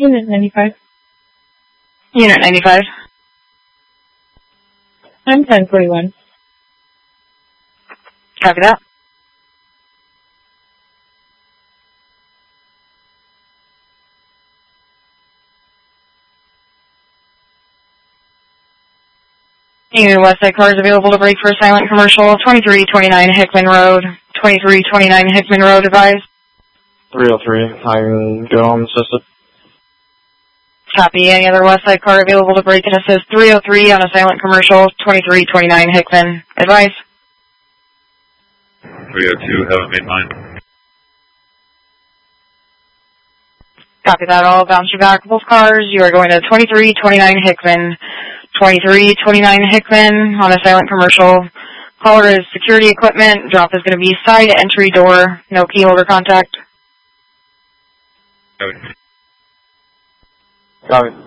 Unit 95. Unit 95. I'm 1041. Copy that. Unit Westside cars available to break for a silent commercial. 2329 Hickman Road. 2329 Hickman Road, advised. 303, I'm good on assisted. Copy. Any other Westside car available to break and assist? 303 on a silent commercial. 2329 Hickman, advised. 302, haven't made mine. Copy that. I'll bounce you back. Both cars. You are going to 2329 Hickman. 2329 Hickman on a silent commercial. Caller is security equipment. Drop is going to be side entry door. No key holder contact. Copy. Copy.